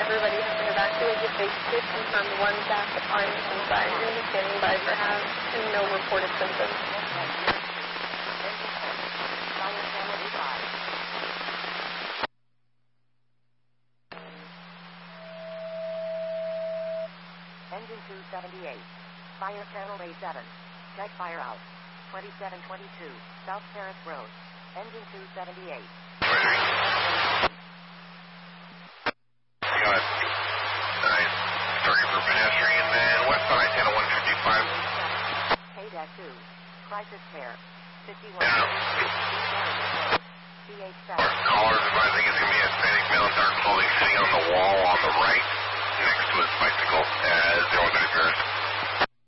everybody has been evacuated. They did confirm one death on inside. You're going to be standing by for HAV and no reported symptoms. Engine 278. Fire channel A7. Check fire out. 2722 South Terrace Road. Engine 278. Got 9. Target for pedestrian and westbound I-10 at 155. KDAC 2. Crisis care. 51. CH7. Callers advising it's going to be a Hispanic male in dark clothing sitting on the wall on the right next to his bicycle as 030